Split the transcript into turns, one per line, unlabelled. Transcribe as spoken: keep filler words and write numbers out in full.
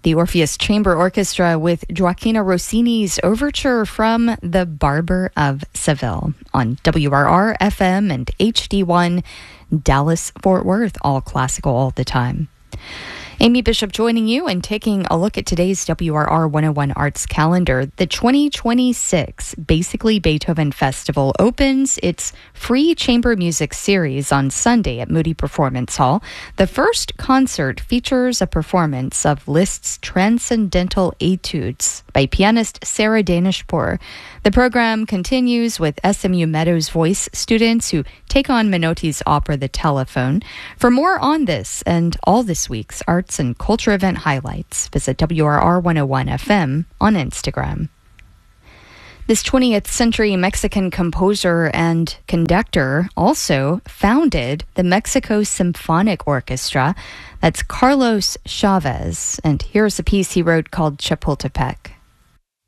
The Orpheus Chamber Orchestra with Joaquina Rossini's overture from The Barber of Seville on W R R F M and H D one, Dallas-Fort Worth, all classical all the time. Amy Bishop joining you and taking a look at today's W R R one oh one Arts calendar. The twenty twenty-six Basically Beethoven Festival opens its free chamber music series on Sunday at Moody Performance Hall. The first concert features a performance of Liszt's Transcendental Etudes by pianist Sarah Danishpour. The program continues with S M U Meadows Voice students who take on Menotti's opera The Telephone. For more on this and all this week's arts and culture event highlights, visit W R R one oh one F M on Instagram. This twentieth century Mexican composer and conductor also founded the Mexico Symphonic Orchestra. That's Carlos Chavez. And here's a piece he wrote called Chapultepec.